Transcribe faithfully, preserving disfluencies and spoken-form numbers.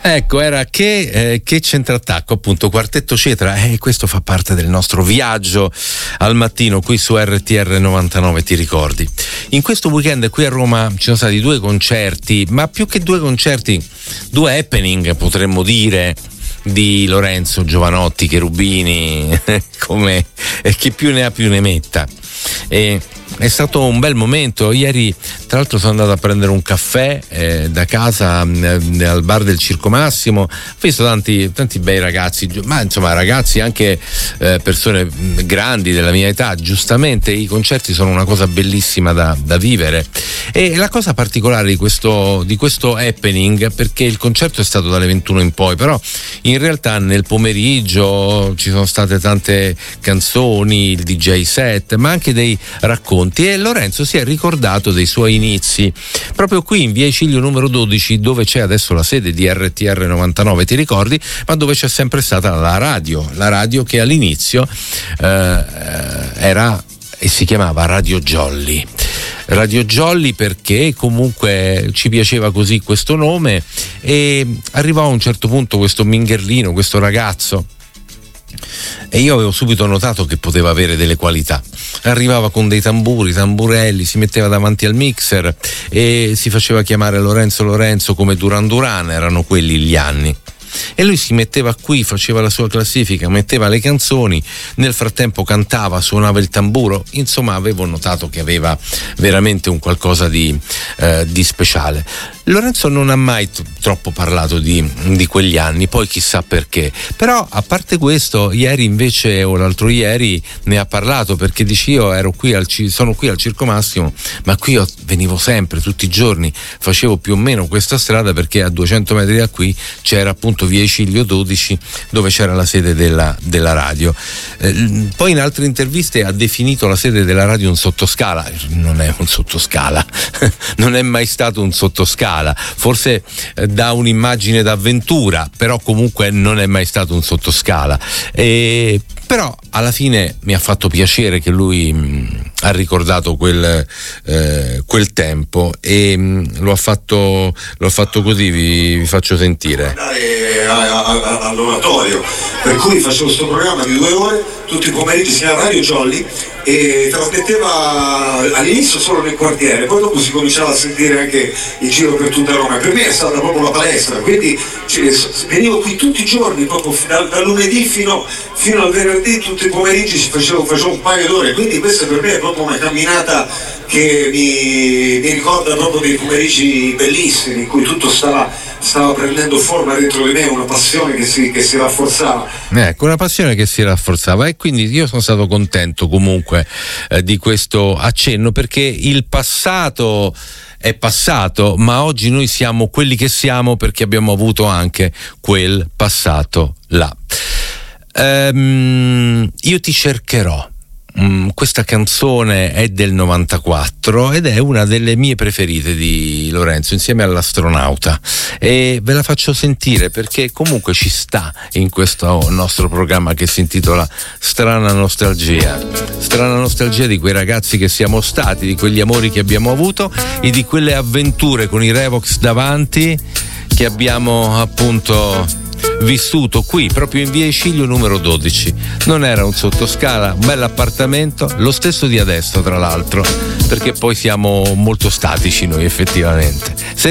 Ecco, era che, eh, che centrattacco, appunto, Quartetto Cetra, e eh, questo fa parte del nostro viaggio al mattino qui su R T R novantanove, ti ricordi? In questo weekend qui a Roma ci sono stati due concerti, ma più che due concerti, due happening potremmo dire, di Lorenzo Giovanotti Cherubini, come eh, chi più ne ha più ne metta. E è stato un bel momento. Ieri tra l'altro sono andato a prendere un caffè eh, da casa eh, al bar del Circo Massimo, ho visto tanti, tanti bei ragazzi, ma insomma ragazzi anche eh, persone grandi della mia età. Giustamente i concerti sono una cosa bellissima da, da vivere, e la cosa particolare di questo, di questo happening, perché il concerto è stato dalle ventuno in poi, però in realtà nel pomeriggio ci sono state tante canzoni, il D J set, ma anche dei racconti, e Lorenzo si è ricordato dei suoi inizi proprio qui in via Icilio numero dodici, dove c'è adesso la sede di R T R novantanove, ti ricordi, ma dove c'è sempre stata la radio, la radio che all'inizio eh, era e si chiamava Radio Jolly. Radio Jolly perché comunque ci piaceva così questo nome, e arrivò a un certo punto questo mingherlino, questo ragazzo, e io avevo subito notato che poteva avere delle qualità. Arrivava con dei tamburi, tamburelli, si metteva davanti al mixer e si faceva chiamare Lorenzo Lorenzo come Duran Duran, erano quelli gli anni. E lui si metteva qui, faceva la sua classifica, metteva le canzoni, nel frattempo cantava, suonava il tamburo, insomma avevo notato che aveva veramente un qualcosa di, eh, di speciale. Lorenzo non ha mai t- troppo parlato di, di quegli anni, poi chissà perché, però a parte questo ieri invece o l'altro ieri ne ha parlato, perché dice io ero qui al, sono qui al Circo Massimo, ma qui io venivo sempre, tutti i giorni, facevo più o meno questa strada, perché a duecento metri da qui c'era appunto via Icilio dodici, dove c'era la sede della, della radio. Eh, poi in altre interviste ha definito la sede della radio un sottoscala. Non è un sottoscala, non è mai stato un sottoscala, forse eh, dà un'immagine d'avventura, però comunque non è mai stato un sottoscala. E però alla fine mi ha fatto piacere che lui mh, ha ricordato quel, eh, quel tempo, e mh, lo ha fatto lo ha fatto così, vi, vi faccio sentire. All'oratorio, per cui facevo questo programma di due ore tutti i pomeriggi, si chiama Radio Jolly, e trasmetteva all'inizio solo nel quartiere, poi dopo si cominciava a sentire anche in giro per tutta Roma. Per me è stata proprio la palestra, quindi cioè, venivo qui tutti i giorni, proprio da, da lunedì fino, fino al venerdì, tutti i pomeriggi si facevo, facevo un paio d'ore, quindi questa per me è proprio una camminata che mi, mi ricorda proprio dei pomeriggi bellissimi in cui tutto stava, stava prendendo forma dentro di me, una passione che si, che si rafforzava. Ecco, una passione che si rafforzava, e quindi io sono stato contento comunque eh, di questo accenno, perché il passato è passato, ma oggi noi siamo quelli che siamo perché abbiamo avuto anche quel passato là. Ehm, io ti cercherò. Mm, questa canzone è del novantaquattro ed è una delle mie preferite di Lorenzo, insieme all'Astronauta, e ve la faccio sentire perché comunque ci sta in questo nostro programma che si intitola Strana Nostalgia. Strana nostalgia di quei ragazzi che siamo stati, di quegli amori che abbiamo avuto e di quelle avventure con i Revox davanti che abbiamo appunto vissuto qui proprio in via Icilio numero dodici. Non era un sottoscala, un bel appartamento, lo stesso di adesso tra l'altro, perché poi siamo molto statici noi effettivamente. Senti